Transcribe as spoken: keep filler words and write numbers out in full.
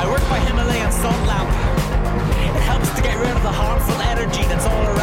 I work by Himalayan sun lamp. It helps to get rid of the harmful energy that's all around